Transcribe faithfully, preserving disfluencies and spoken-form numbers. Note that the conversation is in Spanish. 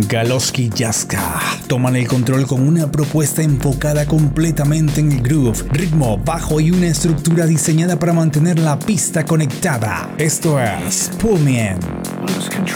Galoski Jaska toman el control con una propuesta enfocada completamente en el groove, ritmo, bajo y una estructura diseñada para mantener la pista conectada. Esto es Pull Me In.